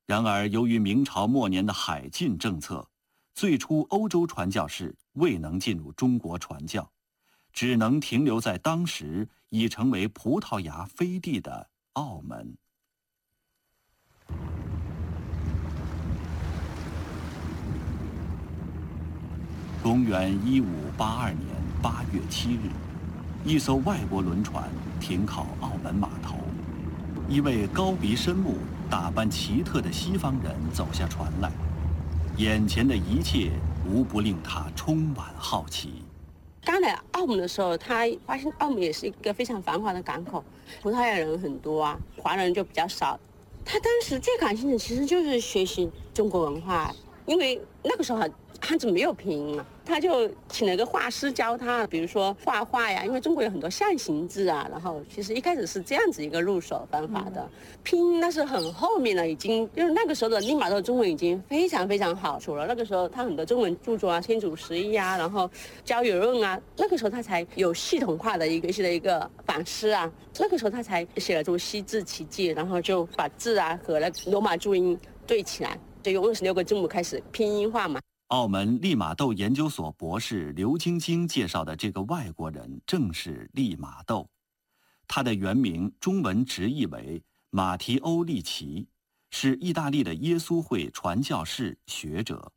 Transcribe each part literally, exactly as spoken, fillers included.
然而，由于明朝末年的海禁政策，最初欧洲传教士未能进入中国传教，只能停留在当时已成为葡萄牙飞地的澳门。公元一五八二年八月七日，一艘外国轮船停靠澳门码头，一位高鼻深目、打扮奇特的西方人走下船来，眼前的一切无不令他充满好奇。 刚来澳门的时候，他发现澳门也是一个非常繁华的港口，葡萄牙人很多啊，华人就比较少。他当时最感兴趣的其实就是学习中国文化，因为那个时候汉字没有拼音嘛，他就请了个画师教他，比如说画画呀，因为中国有很多象形字啊，然后其实一开始是这样子一个入手方法的。拼音那是很后面了，已经就是那个时候的利玛窦中文已经非常非常好，除了那个时候他很多中文著作啊，《天主十一》啊，然后《交友论》啊，那个时候他才有系统化的一个学习的一个反思啊，那个时候他才写了这种西字奇迹，然后就把字啊和那罗马注音对起来，就用二十六个字母开始拼音化嘛。 澳门利玛窦研究所博士刘晶晶介绍的这个外国人正是利玛窦，他的原名中文直译为马提欧利奇，是意大利的耶稣会传教士、学者。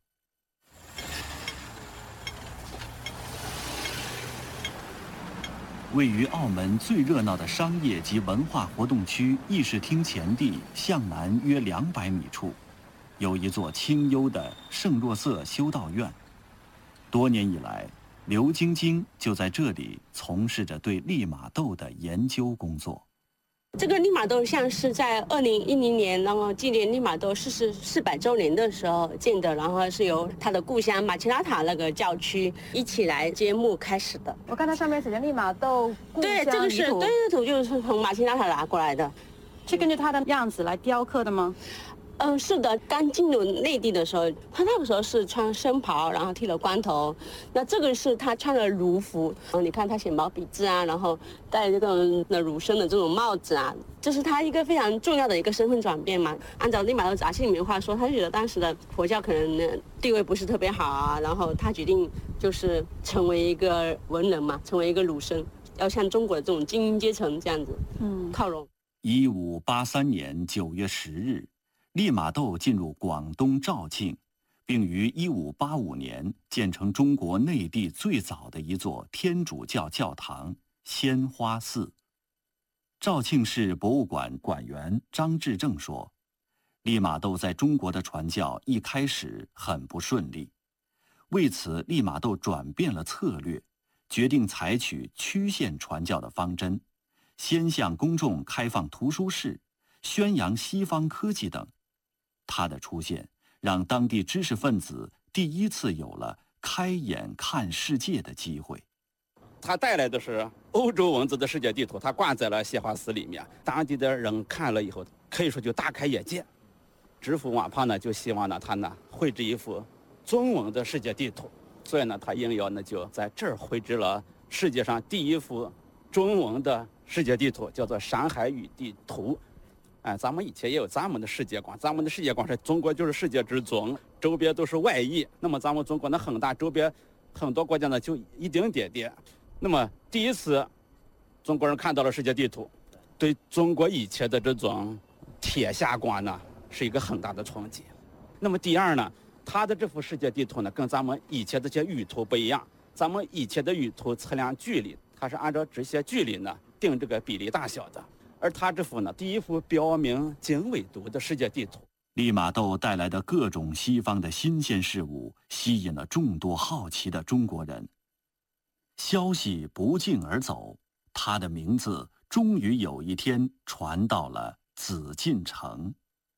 位于澳门最热闹的商业及文化活动区议事厅前地向南约两百米处，有一座清幽的圣若瑟修道院。多年以来，刘晶晶就在这里从事着对利玛窦的研究工作。 这个利玛窦像是在二零一零年，然后纪念利玛窦逝世四百周年的时候建的，然后是由他的故乡马奇拉塔那个教区一起来揭幕开始的。 我看它上面写着利玛窦故乡对，这个是对这图就是从马奇拉塔拿过来的， 是根据它的样子来雕刻的吗？ 嗯，是的，刚进入内地的时候，他那个时候是穿僧袍，然后剃了光头。那这个是他穿了儒服，然后你看他写毛笔字啊，然后戴这个的儒生的这种帽子啊，这是他一个非常重要的一个身份转变嘛。按照利玛窦杂记里面话说，他就觉得当时的佛教可能地位不是特别好啊，然后他决定就是成为一个文人嘛，成为一个儒生，要向中国的这种精英阶层这样子，嗯，靠拢。 一五八三年九月十日。利玛窦进入广东肇庆，并于一五八五年建成中国内地最早的一座天主教教堂——鲜花寺。肇庆市博物馆馆员张志正说，利玛窦在中国的传教一开始很不顺利，为此利玛窦转变了策略，决定采取曲线传教的方针，先向公众开放图书室，宣扬西方科技等。他的出现让当地知识分子第一次有了开眼看世界的机会。 他带来的是欧洲文字的世界地图，他挂在了鲜花寺里面，当地的人看了以后，可以说就大开眼界。知府瓦帕呢就希望呢他呢绘制一幅中文的世界地图，所以呢他应邀呢就在这儿绘制了世界上第一幅中文的世界地图，叫做《山海与地图》。哎，咱们以前也有咱们的世界观，咱们的世界观是中国就是世界之中，周边都是外夷。那么咱们中国呢很大，周边很多国家呢就一丁点点。那么第一次，中国人看到了世界地图，对中国以前的这种天下观呢是一个很大的冲击。那么第二呢，它的这幅世界地图呢跟咱们以前这些舆图不一样，咱们以前的舆图测量距离，它是按照这些距离呢定这个比例大小的。而他这幅呢，第一幅标明经纬度的世界地图。 利玛窦带来的各种西方的新鲜事物，吸引了众多好奇的中国人。消息不胫而走，他的名字终于有一天传到了紫禁城。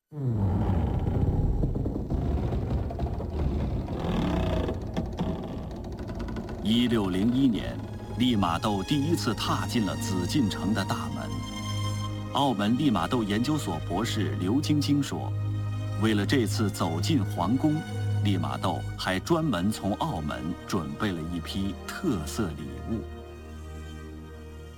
一六零一年，利玛窦第一次踏进了紫禁城的大门。澳门利玛窦研究所博士刘晶晶说，为了这次走进皇宫，利玛窦还专门从澳门准备了一批特色礼物。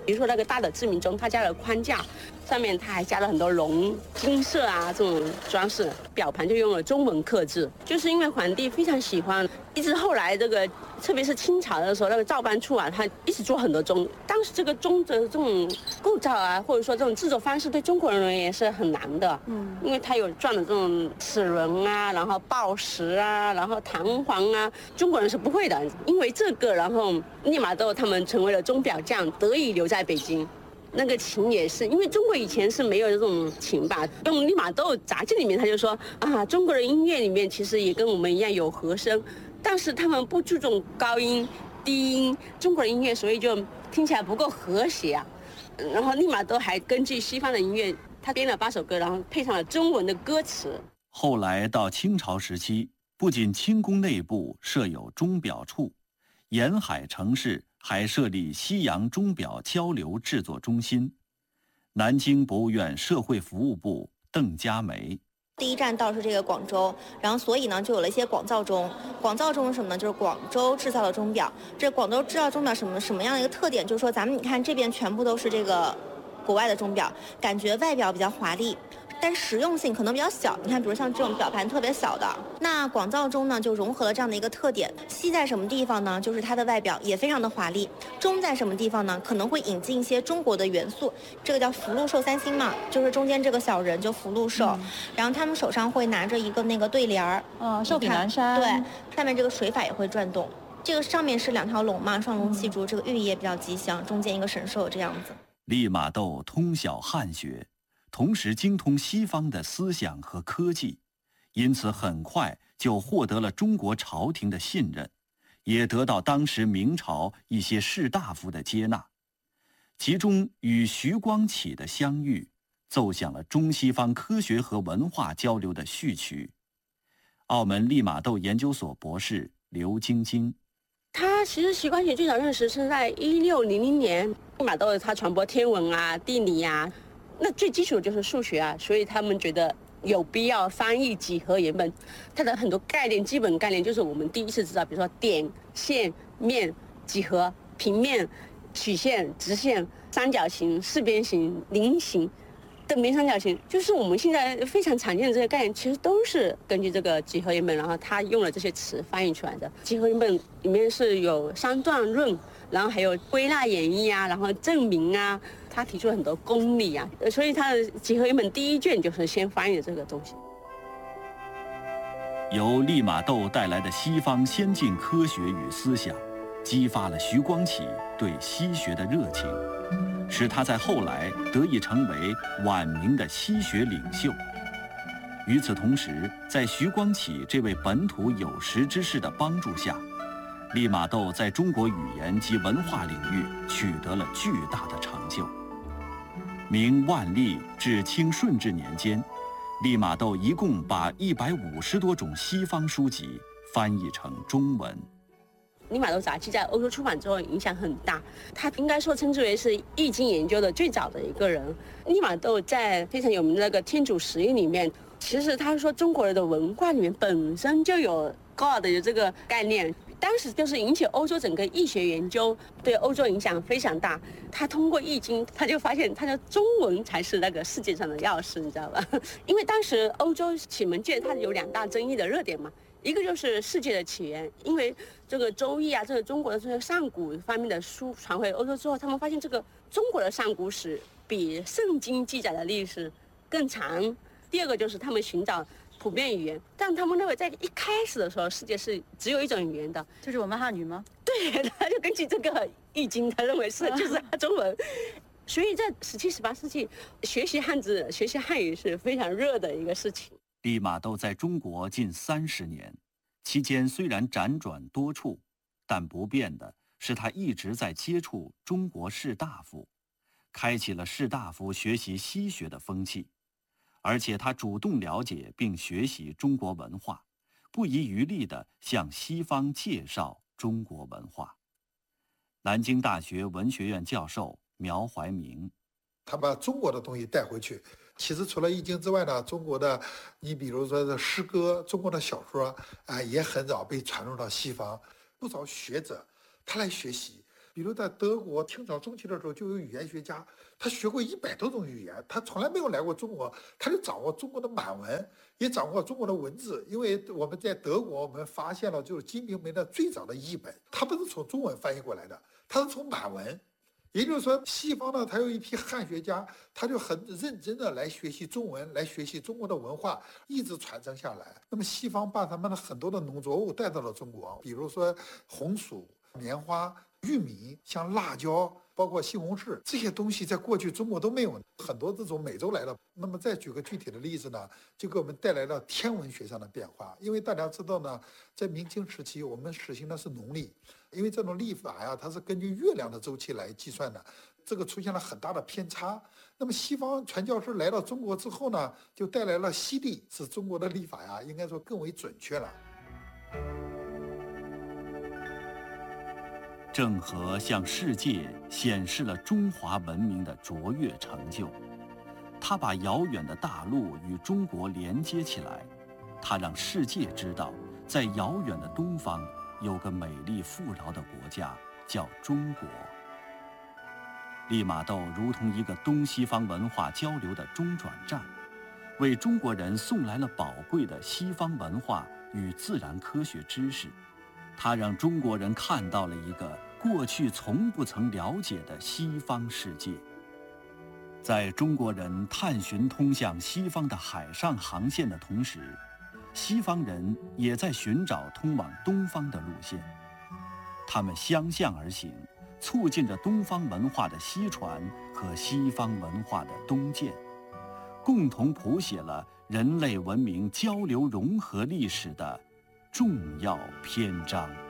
比如说那个大的志明钟，它加了框架，上面它还加了很多龙、金色啊这种装饰，表盘就用了中文刻字，就是因为皇帝非常喜欢，一直后来这个，特别是清朝的时候，那个造办处啊，他一直做很多钟。当时这个钟的这种构造啊，或者说这种制作方式，对中国人而言是很难的，嗯，因为它有转的这种齿轮啊，然后报时啊，然后弹簧啊，中国人是不会的。因为这个，然后利玛窦他们成为了钟表匠，得以留在北京。那个琴也是，因为中国以前是没有这种琴吧。用利玛窦杂志里面他就说啊，中国的音乐里面其实也跟我们一样有和声，但是他们不注重高音、低音，中国的音乐所以就听起来不够和谐啊。然后利玛窦还根据西方的音乐，他编了八首歌，然后配上了中文的歌词。 后来到清朝时期，不仅清宫内部设有钟表处，沿海城市还设立西洋钟表交流制作中心。南京博物院社会服务部邓佳梅。 第一站到是这个广州，然后所以呢就有了一些广造钟。广造钟是什么呢？就是广州制造的钟表。这广州制造钟表什么什么样的一个特点？就是说咱们你看这边全部都是这个国外的钟表，感觉外表比较华丽，但实用性可能比较小。你看，比如像这种表盘特别小的，那广造钟呢就融合了这样的一个特点。细在什么地方呢？就是它的外表也非常的华丽。中在什么地方呢？可能会引进一些中国的元素，这个叫福禄寿三星嘛，就是中间这个小人就福禄寿，嗯、然后他们手上会拿着一个那个对联儿， 嗯，寿比南山， 对，下面这个水法也会转动。这个上面是两条龙嘛，双龙戏珠，这个寓意也比较吉祥，中间一个神兽这样子。 利玛窦通晓汉学，同时精通西方的思想和科技，因此很快就获得了中国朝廷的信任，也得到当时明朝一些士大夫的接纳。其中与徐光启的相遇，奏响了中西方科学和文化交流的序曲。澳门利玛窦研究所博士刘晶晶。 他其实徐光启最早认识是在一六零零年，利玛窦他传播天文啊、地理啊，那最基础的就是数学啊，所以他们觉得有必要翻译几何原本。它的很多概念、基本概念就是我们第一次知道，比如说点、线、面、几何、平面、曲线、直线、三角形、四边形、菱形。等边三角形，就是我们现在非常常见的这些概念，其实都是根据这个几何原本，然后他用了这些词翻译出来的。几何原本里面是有三段论，然后还有归纳演绎啊，然后证明啊，他提出了很多公理啊，所以他的几何原本第一卷就是先翻译的这个东西。 由利玛窦带来的西方先进科学与思想，激发了徐光启对西学的热情，使他在后来得以成为晚明的西学领袖。与此同时，在徐光启这位本土有识之士的帮助下，利玛窦在中国语言及文化领域取得了巨大的成就。明万历至清顺治年间，利玛窦一共把一百五十多种西方书籍翻译成中文。 利玛窦杂记在欧洲出版之后影响很大，他应该说称之为是易经研究的最早的一个人。利玛窦在非常有名的那个《天主十印》里面，其实他说中国人的文化里面本身就有 God 的这个概念，当时就是引起欧洲整个易学研究，对欧洲影响非常大。他通过易经，他就发现他的中文才是那个世界上的钥匙，你知道吧？因为当时欧洲启蒙界它有两大争议的热点嘛。一个就是世界的起源，因为这个《周易》啊，这个中国的这些上古方面的书传回欧洲之后，他们发现这个中国的上古史比圣经记载的历史更长。第二个就是他们寻找普遍语言，但他们认为在一开始的时候，世界是只有一种语言的， 就是我们汉语吗？ 对，他就根据这个《易经》，他认为是就是中文。所以在十七、十八世纪，学习汉字、学习汉语是非常热的一个事情。 利玛窦在中国近三十年，期间虽然辗转多处，但不变的是他一直在接触中国士大夫，开启了士大夫学习西学的风气。而且他主动了解并学习中国文化，不遗余力地向西方介绍中国文化。南京大学文学院教授苗怀明， 他把中国的东西带回去。其实除了易经之外呢，中国的，你比如说的诗歌、中国的小说啊，也很早被传入到西方。不少学者他来学习， 比如在德国清朝中期的时候，就有语言学家，他学过一百多种语言，他从来没有来过中国，他就掌握中国的满文，也掌握中国的文字。因为我们在德国，我们发现了就是《金瓶梅》的最早的译本，它不是从中文翻译过来的，它是从满文。也就是说，西方呢，他有一批汉学家，他就很认真的来学习中文，来学习中国的文化，一直传承下来。那么西方把他们的很多的农作物带到了中国，比如说红薯、棉花、玉米，像辣椒，包括西红柿，这些东西在过去中国都没有，很多这种美洲来的。那么再举个具体的例子呢，就给我们带来了天文学上的变化。因为大家知道呢，在明清时期我们实行的是农历，因为这种历法呀，它是根据月亮的周期来计算的，这个出现了很大的偏差。那么西方传教士来到中国之后呢，就带来了西历，使中国的历法呀，应该说更为准确了。 郑和向世界显示了中华文明的卓越成就，他把遥远的大陆与中国连接起来，他让世界知道，在遥远的东方有个美丽富饶的国家，叫中国。利玛窦如同一个东西方文化交流的中转站，为中国人送来了宝贵的西方文化与自然科学知识。他让中国人看到了一个过去从不曾了解的西方世界。在中国人探寻通向西方的海上航线的同时，西方人也在寻找通往东方的路线。他们相向而行，促进着东方文化的西传和西方文化的东渐，共同谱写了人类文明交流融合历史的重要篇章。